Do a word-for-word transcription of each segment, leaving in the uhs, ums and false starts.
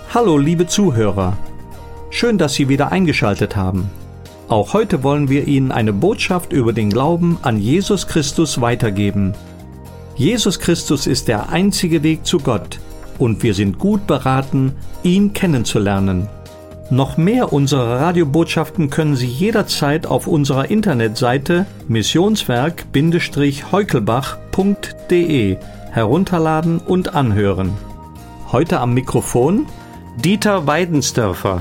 Hallo liebe Zuhörer, schön, dass Sie wieder eingeschaltet haben. Auch heute wollen wir Ihnen eine Botschaft über den Glauben an Jesus Christus weitergeben. Jesus Christus ist der einzige Weg zu Gott und wir sind gut beraten, ihn kennenzulernen. Noch mehr unserer Radiobotschaften können Sie jederzeit auf unserer Internetseite missionswerk Bindestrich heukelbach Punkt de herunterladen und anhören. Heute am Mikrofon Dieter Weidensdörfer.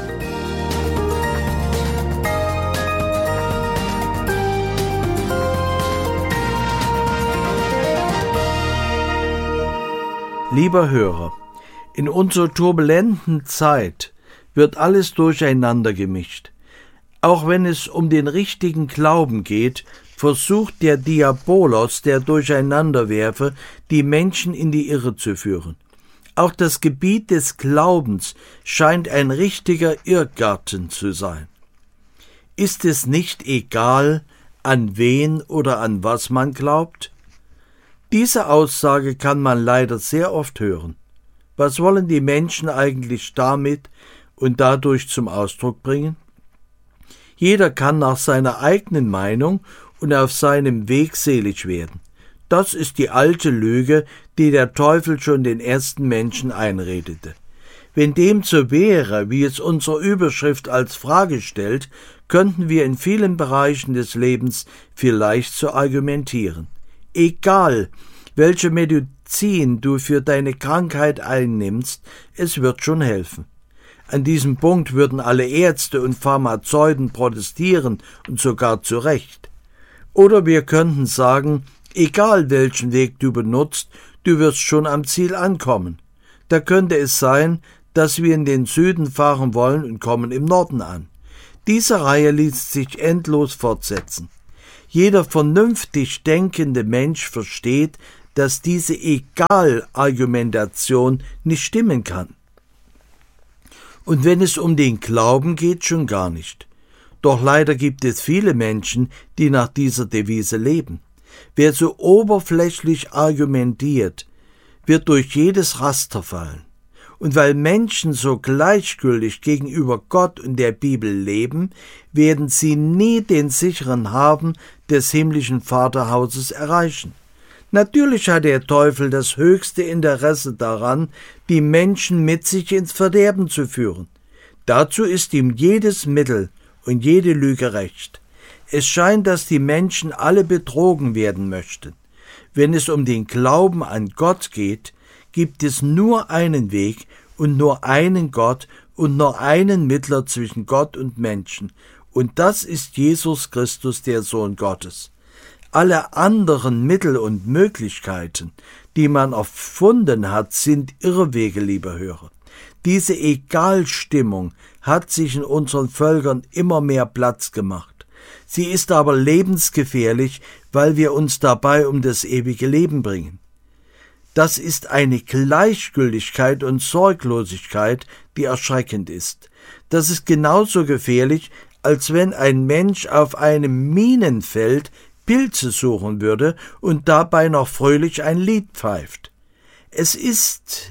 Lieber Hörer, in unserer turbulenten Zeit wird alles durcheinander gemischt. Auch wenn es um den richtigen Glauben geht, versucht der Diabolos, der Durcheinanderwerfer, die Menschen in die Irre zu führen. Auch das Gebiet des Glaubens scheint ein richtiger Irrgarten zu sein. Ist es nicht egal, an wen oder an was man glaubt? Diese Aussage kann man leider sehr oft hören. Was wollen die Menschen eigentlich damit und dadurch zum Ausdruck bringen? Jeder kann nach seiner eigenen Meinung und auf seinem Weg selig werden. Das ist die alte Lüge, die der Teufel schon den ersten Menschen einredete. Wenn dem so wäre, wie es unsere Überschrift als Frage stellt, könnten wir in vielen Bereichen des Lebens vielleicht so argumentieren. Egal, welche Medizin du für deine Krankheit einnimmst, es wird schon helfen. An diesem Punkt würden alle Ärzte und Pharmazeuten protestieren und sogar zu Recht. Oder wir könnten sagen, egal welchen Weg du benutzt, du wirst schon am Ziel ankommen. Da könnte es sein, dass wir in den Süden fahren wollen und kommen im Norden an. Diese Reihe ließ sich endlos fortsetzen. Jeder vernünftig denkende Mensch versteht, dass diese Egal-Argumentation nicht stimmen kann. Und wenn es um den Glauben geht, schon gar nicht. Doch leider gibt es viele Menschen, die nach dieser Devise leben. Wer so oberflächlich argumentiert, wird durch jedes Raster fallen. Und weil Menschen so gleichgültig gegenüber Gott und der Bibel leben, werden sie nie den sicheren Hafen des himmlischen Vaterhauses erreichen. Natürlich hat der Teufel das höchste Interesse daran, die Menschen mit sich ins Verderben zu führen. Dazu ist ihm jedes Mittel und jede Lüge recht. Es scheint, dass die Menschen alle betrogen werden möchten. Wenn es um den Glauben an Gott geht, gibt es nur einen Weg und nur einen Gott und nur einen Mittler zwischen Gott und Menschen. Und das ist Jesus Christus, der Sohn Gottes. Alle anderen Mittel und Möglichkeiten, die man erfunden hat, sind Irrwege, lieber Hörer. Diese Egalstimmung hat sich in unseren Völkern immer mehr Platz gemacht. Sie ist aber lebensgefährlich, weil wir uns dabei um das ewige Leben bringen. Das ist eine Gleichgültigkeit und Sorglosigkeit, die erschreckend ist. Das ist genauso gefährlich, als wenn ein Mensch auf einem Minenfeld Pilze suchen würde und dabei noch fröhlich ein Lied pfeift. Es ist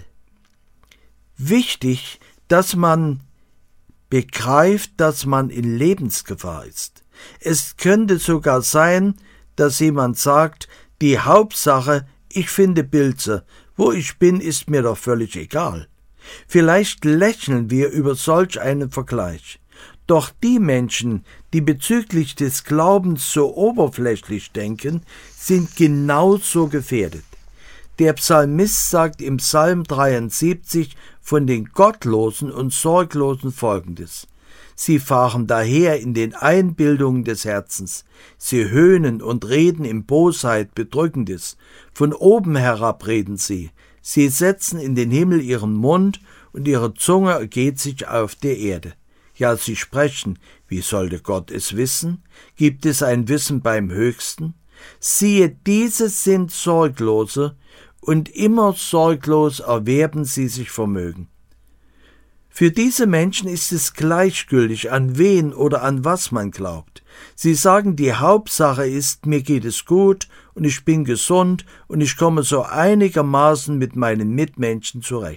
wichtig, dass man begreift, dass man in Lebensgefahr ist. Es könnte sogar sein, dass jemand sagt, die Hauptsache, ich finde Pilze, wo ich bin, ist mir doch völlig egal. Vielleicht lächeln wir über solch einen Vergleich. Doch die Menschen, die bezüglich des Glaubens so oberflächlich denken, sind genauso gefährdet. Der Psalmist sagt im Psalm dreiundsiebzig von den Gottlosen und Sorglosen Folgendes: Sie fahren daher in den Einbildungen des Herzens, sie höhnen und reden in Bosheit Bedrückendes, von oben herab reden sie, sie setzen in den Himmel ihren Mund und ihre Zunge ergeht sich auf der Erde. Ja, sie sprechen, wie sollte Gott es wissen? Gibt es ein Wissen beim Höchsten? Siehe, diese sind Sorglose, und immer sorglos erwerben sie sich Vermögen. Für diese Menschen ist es gleichgültig, an wen oder an was man glaubt. Sie sagen, die Hauptsache ist, mir geht es gut und ich bin gesund und ich komme so einigermaßen mit meinen Mitmenschen zurecht.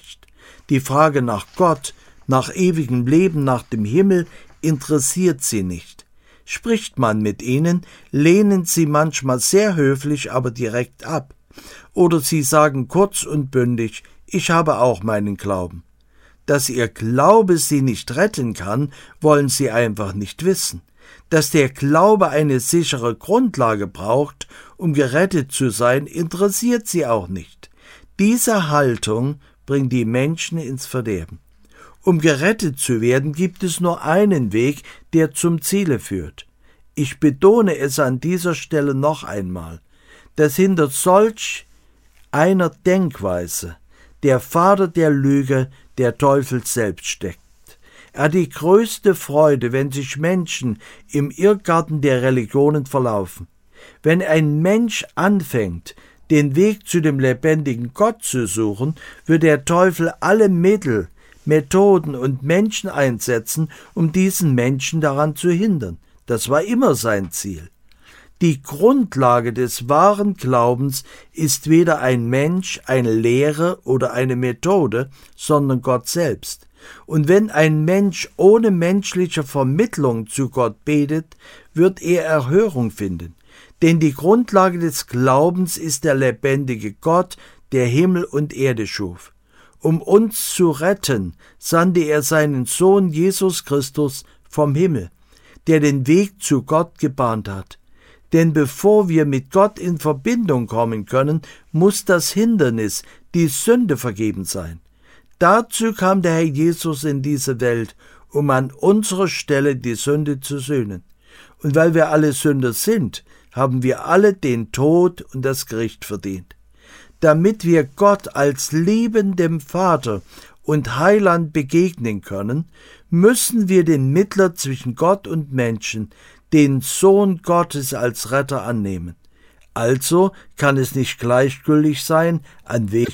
Die Frage nach Gott, nach ewigem Leben, nach dem Himmel interessiert sie nicht. Spricht man mit ihnen, lehnen sie manchmal sehr höflich, aber direkt ab. Oder sie sagen kurz und bündig, ich habe auch meinen Glauben. Dass ihr Glaube sie nicht retten kann, wollen sie einfach nicht wissen. Dass der Glaube eine sichere Grundlage braucht, um gerettet zu sein, interessiert sie auch nicht. Diese Haltung bringt die Menschen ins Verderben. Um gerettet zu werden, gibt es nur einen Weg, der zum Ziele führt. Ich betone es an dieser Stelle noch einmal, dass hinter solch einer Denkweise der Vater der Lüge, der Teufel selbst steckt. Er hat die größte Freude, wenn sich Menschen im Irrgarten der Religionen verlaufen. Wenn ein Mensch anfängt, den Weg zu dem lebendigen Gott zu suchen, wird der Teufel alle Mittel, Methoden und Menschen einsetzen, um diesen Menschen daran zu hindern. Das war immer sein Ziel. Die Grundlage des wahren Glaubens ist weder ein Mensch, eine Lehre oder eine Methode, sondern Gott selbst. Und wenn ein Mensch ohne menschliche Vermittlung zu Gott betet, wird er Erhörung finden. Denn die Grundlage des Glaubens ist der lebendige Gott, der Himmel und Erde schuf. Um uns zu retten, sandte er seinen Sohn Jesus Christus vom Himmel, der den Weg zu Gott gebahnt hat. Denn bevor wir mit Gott in Verbindung kommen können, muss das Hindernis, die Sünde, vergeben sein. Dazu kam der Herr Jesus in diese Welt, um an unserer Stelle die Sünde zu sühnen. Und weil wir alle Sünder sind, haben wir alle den Tod und das Gericht verdient. Damit wir Gott als liebendem Vater und Heiland begegnen können, müssen wir den Mittler zwischen Gott und Menschen, den Sohn Gottes, als Retter annehmen. Also kann es nicht gleichgültig sein, an wen